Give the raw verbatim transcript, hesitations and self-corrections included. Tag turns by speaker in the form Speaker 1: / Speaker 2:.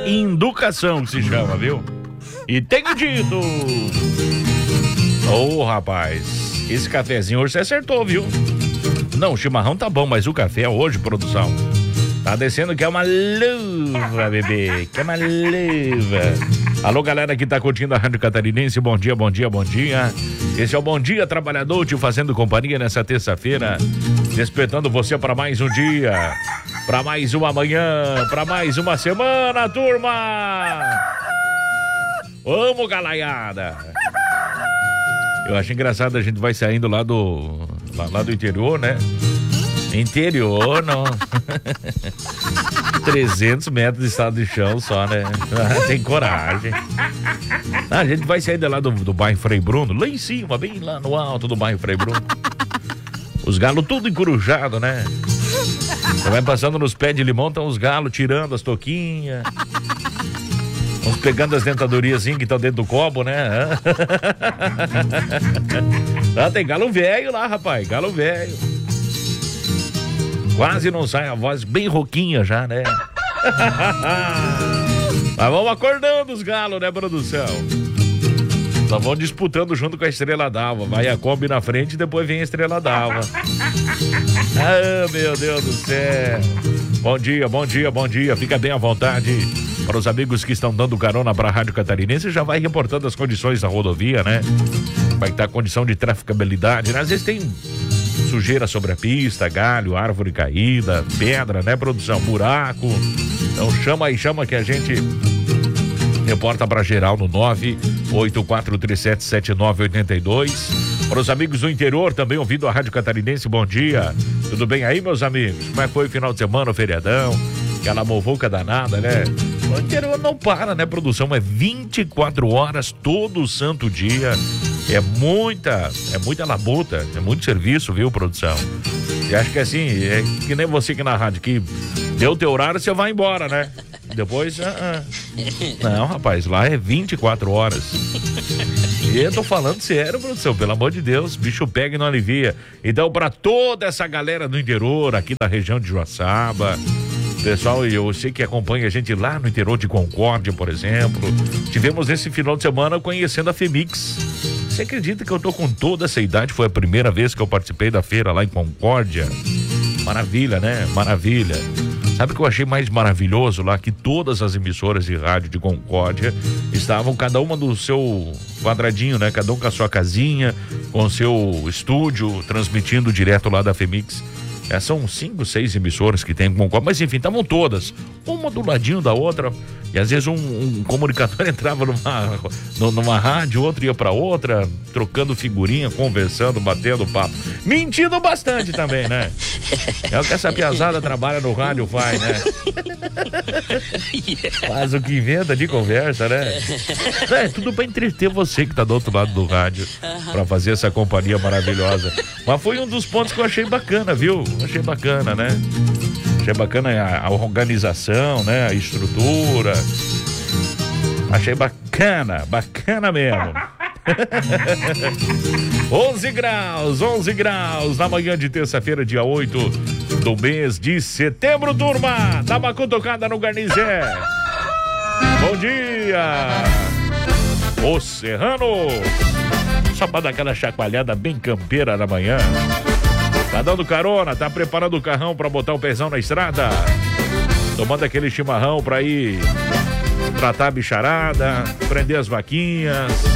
Speaker 1: Inducação que se chama, viu? E tenho dito. Ô, oh, rapaz, esse cafezinho hoje você acertou, viu? Não, o chimarrão tá bom, mas o café hoje, produção, tá descendo que é uma luva, bebê, que é uma luva. Alô, galera que tá curtindo a Rádio Catarinense, bom dia, bom dia, bom dia. Esse é o Bom Dia Trabalhador te fazendo companhia nessa terça-feira, despertando você para mais um dia, para mais uma manhã, para mais uma semana, turma. Vamos, galaiada. Eu acho engraçado, a gente vai saindo lá do lá, lá do interior, né? Interior, não. trezentos metros de estado de chão só, né? Tem coragem. Ah, a gente vai sair de lá do, do bairro Frei Bruno, lá em cima, bem lá no alto do bairro Frei Bruno. Os galos tudo encurujado, né? Você vai passando nos pés de limão, estão os galos tirando as toquinhas. Uns pegando as dentaduriazinhas que estão dentro do cobo, né? Ah, tem galo velho lá, rapaz, galo velho. Quase não sai a voz, bem rouquinha já, né? Mas vamos acordando os galos, né, produção? Só vão disputando junto com a Estrela d'Alva. Vai a Kombi na frente e depois vem a Estrela d'Alva. Ah, meu Deus do céu. Bom dia, bom dia, bom dia. Fica bem à vontade. Para os amigos que estão dando carona para a Rádio Catarinense, já vai reportando as condições da rodovia, né? Vai estar a condição de traficabilidade, né? Às vezes tem sujeira sobre a pista, galho, árvore caída, pedra, né, produção? Buraco. Então chama aí, chama que a gente reporta para geral no nove oito quatro três sete sete nove oito dois. Para os amigos do interior também ouvindo a Rádio Catarinense, bom dia. Tudo bem aí, meus amigos? Como é que foi o final de semana, o feriadão? Aquela movuca danada, né? O interior não para, né, produção? É vinte e quatro horas todo santo dia. É muita, é muita labuta, é muito serviço, viu, produção? E acho que assim, é que nem você aqui na rádio, que deu teu horário, você vai embora, né? Depois, ah, ah. Não, rapaz, lá é vinte e quatro horas. E eu tô falando sério, produção, pelo amor de Deus, bicho pega e não alivia. Então, pra toda essa galera do interior, aqui da região de Joaçaba, pessoal, eu sei que acompanha a gente lá no interior de Concórdia, por exemplo, tivemos esse final de semana conhecendo a Femix. Você acredita que eu tô com toda essa idade? Foi a primeira vez que eu participei da feira lá em Concórdia. Maravilha, né? Maravilha. Sabe o que eu achei mais maravilhoso lá? Que todas as emissoras de rádio de Concórdia estavam cada uma do seu quadradinho, né? Cada um com a sua casinha, com o seu estúdio, transmitindo direto lá da Femix. É, são cinco, seis emissoras que tem Concórdia, mas enfim, estavam todas, uma do ladinho da outra, e às vezes um, um comunicador entrava numa, numa rádio, outro ia pra outra, trocando figurinha, conversando, batendo papo, mentindo bastante tambem, né? É o que essa piazada trabalha no rádio, faz, né? Faz o que inventa de conversa, né? É tudo pra entreter você que tá do outro lado do rádio, pra fazer essa companhia maravilhosa. Mas foi um dos pontos que eu achei bacana, viu? Achei bacana, né? Achei bacana a, a organização, né? A estrutura. Achei bacana, bacana mesmo. onze graus, onze graus na manhã de terça-feira, dia oito do mês de setembro, turma. Dá uma cutucada no Garnizé. Bom dia, o Serrano. Só pra dar aquela chacoalhada bem campeira na manhã. Tá dando carona, tá preparando o carrão pra botar o pezão na estrada, tomando aquele chimarrão pra ir tratar a bicharada, prender as vaquinhas,